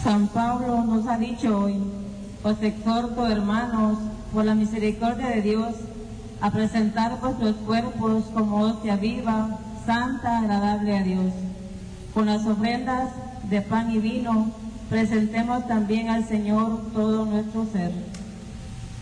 San Pablo nos ha dicho hoy: os exhorto, hermanos, por la misericordia de Dios, a presentar vuestros cuerpos como hostia viva, santa, agradable a Dios. Con las ofrendas de pan y vino, presentemos también al Señor todo nuestro ser.